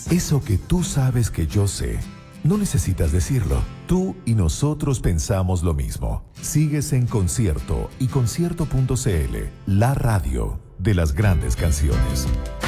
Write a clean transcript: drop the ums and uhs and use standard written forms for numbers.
Eso que tú sabes que yo sé. No necesitas decirlo. Tú y nosotros pensamos lo mismo. Sigues en Concierto y concierto.cl, la radio de las grandes canciones.